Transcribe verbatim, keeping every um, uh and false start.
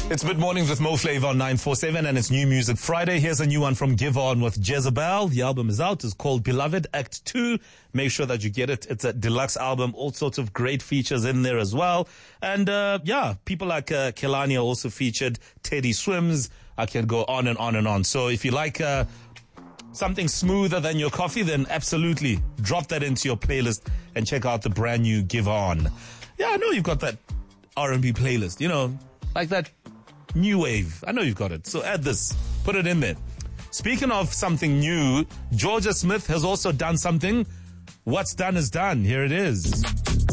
It's Mid Mornings with Mo Flava on nine four seven, and it's New Music Friday. Here's a new one from Give On with Jezebel. The album is out. It's called Beloved Act two. Make sure that you get it. It's a deluxe album. All sorts of great features in there as well. And, uh, yeah, people like, uh, Kelani are also featured. Teddy Swims. I can go on and on and on. So if you like, uh, something smoother than your coffee, then absolutely drop that into your playlist and check out the brand new Give On. Yeah, I know you've got that R and B playlist, you know, like that new wave. I know you've got it. So add this. Put it in there. Speaking of something new, Jorja Smith has also done something. What's done is done. Here it is.